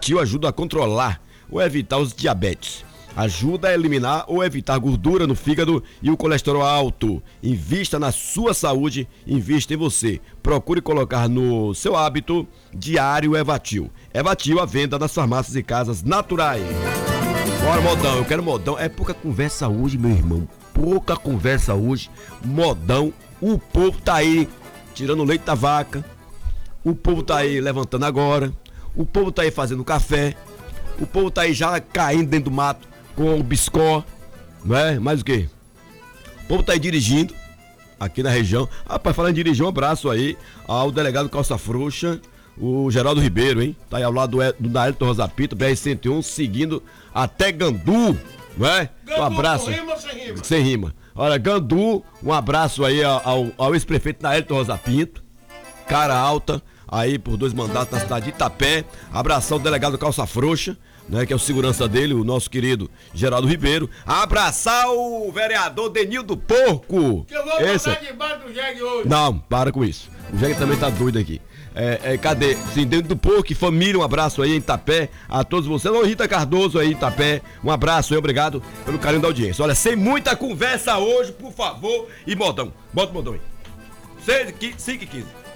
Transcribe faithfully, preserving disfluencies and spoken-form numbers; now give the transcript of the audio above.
Evatil ajuda a controlar ou evitar os diabetes. Ajuda a eliminar ou evitar gordura no fígado e o colesterol alto. Invista na sua saúde, invista em você. Procure colocar no seu hábito diário Evatil. Evatil à venda nas farmácias e casas naturais. Bora, modão, eu quero modão. É pouca conversa hoje, meu irmão. Pouca conversa hoje. Modão, o povo tá aí tirando o leite da vaca. O povo tá aí levantando agora. O povo tá aí fazendo café. O povo tá aí já caindo dentro do mato com o biscó, não é? Mais o quê? O povo tá aí dirigindo aqui na região. Rapaz, falando em dirigir, um abraço aí ao delegado Calça Frouxa, o Geraldo Ribeiro, hein? Tá aí ao lado do, do Ailton Rosa Pinto, B R cento e um, seguindo até Gandu, não é? Um abraço. Com rima ou sem rima? Sem rima. Olha, Gandu, um abraço aí ao, ao ex-prefeito Ailton Rosa Pinto, cara alta, aí por dois mandatos na cidade de Itapé. Abração ao delegado Calça Frouxa, né, que é o segurança dele, o nosso querido Geraldo Ribeiro. Abraçar o vereador Denildo Porco. Que eu vou Esse... botar debaixo do jegue hoje. Não, para com isso. O jegue também tá doido aqui. É, é, cadê? Sim, Denildo Porco, família, um abraço aí em Itapé, a todos vocês. Ô, Rita Cardoso aí em Itapé, um abraço aí, obrigado pelo carinho da audiência. Olha, sem muita conversa hoje, por favor, e modão. Bota o modão aí. cinco e quinze.